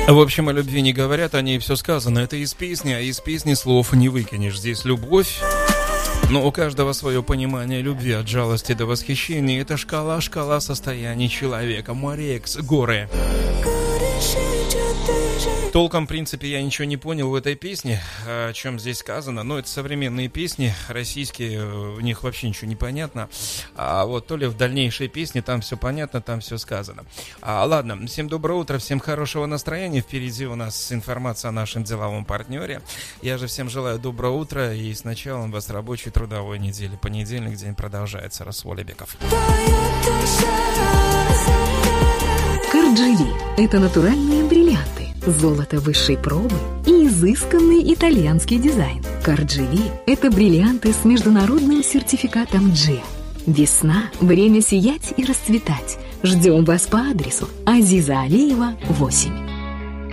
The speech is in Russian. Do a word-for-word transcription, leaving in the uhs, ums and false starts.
В общем, о любви не говорят, о ней все сказано. Это из песни, а из песни слов не выкинешь. Здесь любовь, но у каждого свое понимание любви, от жалости до восхищения. Это шкала, шкала состояний человека. Морекс, горы. Толком, в принципе, я ничего не понял в этой песне, о чем здесь сказано. Но это современные песни, российские, в них вообще ничего не понятно. А вот то ли в дальнейшей песне там все понятно, там все сказано. А, ладно, всем доброе утро, всем хорошего настроения. Впереди у нас информация о нашем деловом партнере. Я же всем желаю доброго утра и с началом вас рабочей трудовой недели. Понедельник, день продолжается. Расул Алибеков. Кардживи – это натуральные бриллианты, золото высшей пробы и изысканный итальянский дизайн. Кардживи – это бриллианты с международным сертификатом джи. Весна – время сиять и расцветать. Ждем вас по адресу Азиза Алиева, восемь.